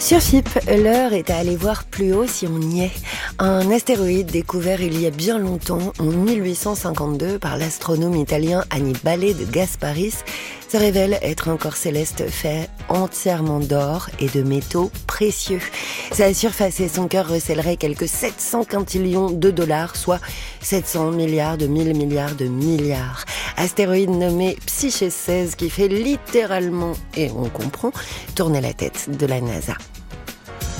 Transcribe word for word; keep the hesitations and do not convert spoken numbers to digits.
Sur F I P, l'heure est à aller voir plus haut si on y est. Un astéroïde découvert il y a bien longtemps, en mille huit cent cinquante-deux, par l'astronome italien Annibale de Gasparis, se révèle être un corps céleste fait entièrement d'or et de métaux précieux. Sa surface et son cœur recèleraient quelques sept cents quintillions de dollars, soit sept cents milliards de mille milliards de milliards. Astéroïde nommé Psyché seize qui fait littéralement, et on comprend, tourner la tête de la NASA.